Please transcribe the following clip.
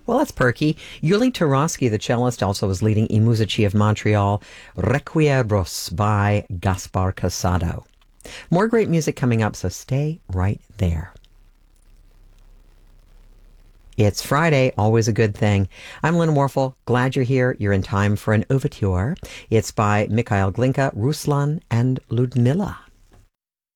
Well, that's perky. Yuli Tarosky, the cellist, also is leading I Musici of Montreal, Requieros by Gaspar Casado. More great music coming up, so stay right there. It's Friday, always a good thing. I'm Lynn Warfel. Glad you're here. You're in time for an ouverture. It's by Mikhail Glinka, Ruslan, and Ludmilla.